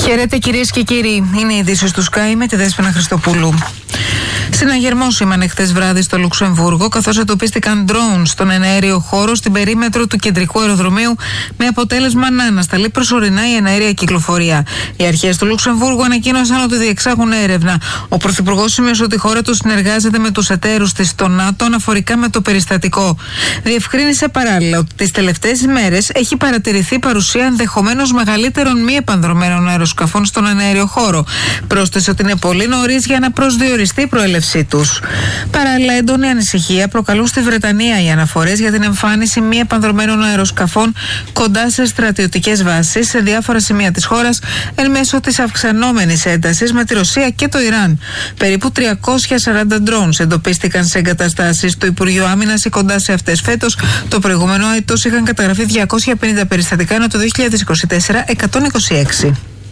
Χαίρετε κυρίες και κύριοι, είναι οι ειδήσεις του Sky με τη Δέσποινα Χριστοπούλου. Συναγερμός σήμανε χθες βράδυ στο Λουξεμβούργο, καθώς εντοπίστηκαν ντρόουν στον εναέριο χώρο στην περίμετρο του κεντρικού αεροδρομίου, με αποτέλεσμα να ανασταλεί προσωρινά η εναέρια κυκλοφορία. Οι αρχές του Λουξεμβούργου ανακοίνωσαν ότι διεξάγουν έρευνα. Ο Πρωθυπουργός σημείωσε ότι η χώρα του συνεργάζεται με τους εταίρους της στο ΝΑΤΟ αναφορικά με το περιστατικό. Διευκρίνησε παράλληλα ότι τις τελευταίες ημέρες έχει παρατηρηθεί παρουσία ενδεχομένως μεγαλύτερων μη επανδρωμένων αεροσκαφών στον εναέριο χώρο. Πρόσθεσε ότι είναι πολύ νωρίς για να προσδιοριστεί η προέλευσή τους. Παράλληλα, έντονη ανησυχία προκαλούν στη Βρετανία οι αναφορές για την εμφάνιση μη επανδρωμένων αεροσκαφών κοντά σε στρατιωτικές βάσεις σε διάφορα σημεία της χώρας εν μέσω της αυξανόμενης έντασης με τη Ρωσία και το Ιράν. Περίπου 340 drones εντοπίστηκαν σε εγκαταστάσεις του Υπουργείου Άμυνας ή κοντά σε αυτές φέτος. Το προηγούμενο έτος είχαν καταγραφεί 250 περιστατικά, ενώ το 2024 126.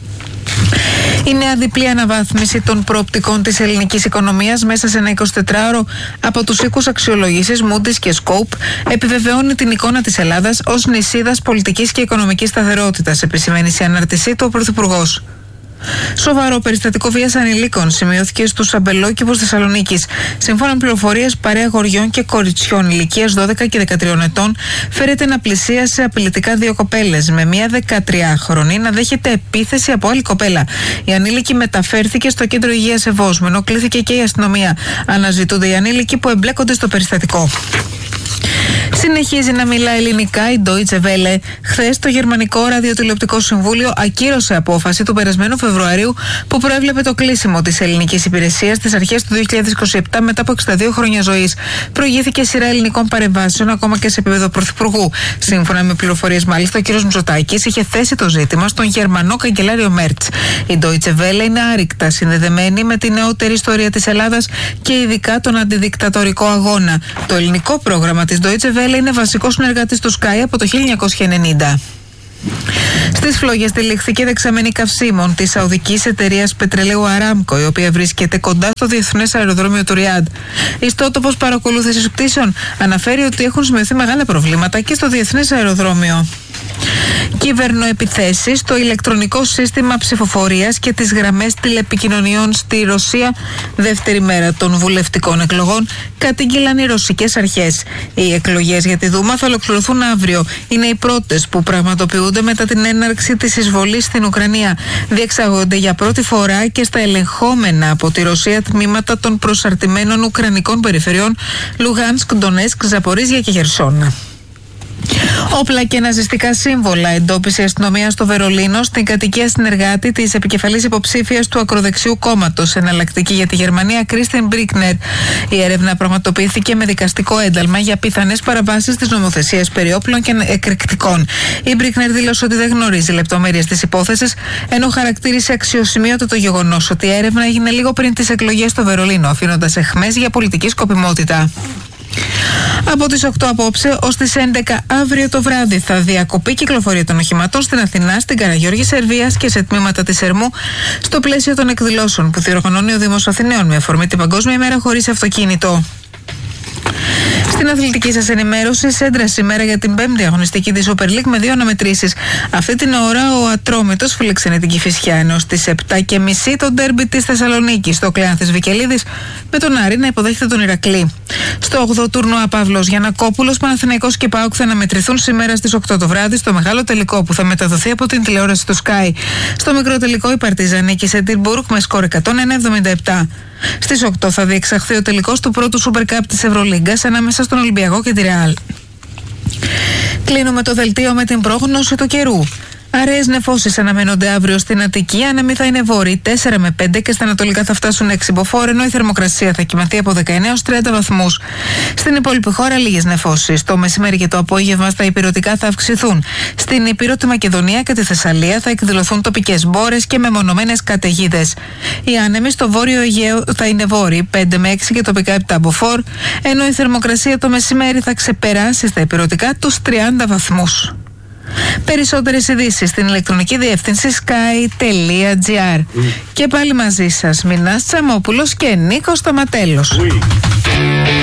Η νέα διπλή αναβάθμιση των προοπτικών της ελληνικής οικονομίας μέσα σε ένα 24ωρο από τους οίκους αξιολόγησης Moody's και Scope επιβεβαιώνει την εικόνα της Ελλάδας ως νησίδας πολιτικής και οικονομικής σταθερότητας, επισημαίνει σε ανάρτησή του ο Πρωθυπουργός. Σοβαρό περιστατικό βίας ανηλίκων σημειώθηκε στους αμπελόκηπους Θεσσαλονίκης. Σύμφωνα με πληροφορίες, παρέα αγοριών και κοριτσιών ηλικίας 12 και 13 ετών φέρεται να πλησίασε απειλητικά δύο κοπέλες, με μία 13χρονη να δέχεται επίθεση από άλλη κοπέλα. Η ανήλικη μεταφέρθηκε στο κέντρο υγείας Ευόσμου, ενώ κλήθηκε και η αστυνομία. Αναζητούνται οι ανήλικοι που εμπλέκονται στο περιστατικό. Συνεχίζει να μιλά ελληνικά η Deutsche Welle. Χθες το Γερμανικό Ραδιοτηλεοπτικό Συμβούλιο ακύρωσε απόφαση του περασμένου Φεβρουαρίου που προέβλεπε το κλείσιμο της ελληνικής υπηρεσίας στις αρχές του 2027 μετά από 62 χρόνια ζωής. Προηγήθηκε σειρά ελληνικών παρεμβάσεων ακόμα και σε επίπεδο πρωθυπουργού. Σύμφωνα με πληροφορίες, μάλιστα, ο κ. Μητσοτάκης είχε θέσει το ζήτημα στον Γερμανό καγκελάριο Μέρτς. Η Deutsche Welle είναι άρρηκτα συνδεδεμένη με τη νεότερη ιστορία της Ελλάδας και ειδικά τον αντιδικτατορικό αγώνα. Το ελληνικό πρόγραμμα της Deutsche Welle είναι βασικό συνεργάτης του Sky από το 1990. Στις φλόγες τυλίχθηκε δεξαμενή καυσίμων της σαουδικής εταιρείας πετρελαίου Aramco, η οποία βρίσκεται κοντά στο διεθνές αεροδρόμιο του Ριάντ. Ιστότοπος παρακολούθησης πτήσεων αναφέρει ότι έχουν σημειωθεί μεγάλα προβλήματα και στο διεθνές αεροδρόμιο. Κυβερνοεπιθέσεις στο ηλεκτρονικό σύστημα ψηφοφορίας και τις γραμμές τηλεπικοινωνιών στη Ρωσία, δεύτερη μέρα των βουλευτικών εκλογών, κατήγγειλαν οι ρωσικές αρχές. Οι εκλογές για τη Δούμα θα ολοκληρωθούν αύριο. Είναι οι πρώτες που πραγματοποιούνται μετά την έναρξη της εισβολής στην Ουκρανία. Διεξάγονται για πρώτη φορά και στα ελεγχόμενα από τη Ρωσία τμήματα των προσαρτημένων ουκρανικών περιφερειών Λουγάνσκ, Ντονέσκ, Ζαπορίζια και Χερσόνα. Όπλα και ναζιστικά σύμβολα εντόπισε η αστυνομία στο Βερολίνο στην κατοικία συνεργάτη της επικεφαλής υποψήφιας του ακροδεξιού κόμματος Εναλλακτική για τη Γερμανία, Κρίστιν Μπρίκνερ. Η έρευνα πραγματοποιήθηκε με δικαστικό ένταλμα για πιθανές παραβάσεις της νομοθεσίας περί όπλων και εκρηκτικών. Η Μπρίκνερ δήλωσε ότι δεν γνωρίζει λεπτομέρειες της υπόθεσης, ενώ χαρακτήρισε αξιοσημείωτο το γεγονός ότι η έρευνα έγινε λίγο πριν τις εκλογές στο Βερολίνο, αφήνοντας αιχμές για πολιτική σκοπιμότητα. Από τις 8 απόψε ως τις 11 αύριο το βράδυ θα διακοπεί κυκλοφορία των οχημάτων στην Αθηνά, στην Καραγιώργη Σερβίας και σε τμήματα της Ερμού, στο πλαίσιο των εκδηλώσεων που διοργανώνει ο Δήμος Αθηναίων με αφορμή την Παγκόσμια ημέρα χωρίς αυτοκίνητο. Στην αθλητική σας ενημέρωση, Σέντρα σήμερα για την 5η αγωνιστική της Super League με 2 αναμετρήσεις. Αυτή την ώρα ο Ατρόμητος φιλοξενεί την Κηφισιά, ενώ στις 7:30 το ντέρμπι της Θεσσαλονίκης στο Κλεάνθης Βικελίδης με τον Άρη να υποδέχεται τον Ηρακλή. Στο 8ο τουρνουά Παύλος Γιαννακόπουλος, Παναθηναϊκός και ΠΑΟΚ θα αναμετρηθούν σήμερα στις 8 το βράδυ στο μεγάλο τελικό που θα μεταδοθεί από την τηλεόραση του Sky. Στο μικρό τελικό η Παρτίζαν νίκησε την Μπουργκ με σκορ 101-77. Στις 8 θα διεξαχθεί ο τελικός του πρώτου Super Cup της Ευρωλίγκας ανάμεσα στον Ολυμπιακό και τη Ρεάλ. Κλείνουμε το δελτίο με την πρόγνωση του καιρού. Αραιές νεφώσεις αναμένονται αύριο στην Αττική. Άνεμοι θα είναι βόρειοι 4 με 5 και στα ανατολικά θα φτάσουν 6 μποφόρ, ενώ η θερμοκρασία θα κυμανθεί από 19 έως 30 βαθμούς. Στην υπόλοιπη χώρα λίγες νεφώσεις. Το μεσημέρι και το απόγευμα στα ηπειρωτικά θα αυξηθούν. Στην Ηπείρο, τη Μακεδονία και τη Θεσσαλία θα εκδηλωθούν τοπικές μπόρες και μεμονωμένες καταιγίδες. Οι άνεμοι στο βόρειο Αιγαίο θα είναι βόρειοι 5 με 6 και τοπικά 7 μποφόρ, ενώ η θερμοκρασία το μεσημέρι θα ξεπεράσει στα ηπειρωτικά τους 30 βαθμούς. Περισσότερες ειδήσεις στην ηλεκτρονική διεύθυνση sky.gr. Και πάλι μαζί σας Μινάς Τσαμόπουλος και Νίκος Σταματέλος.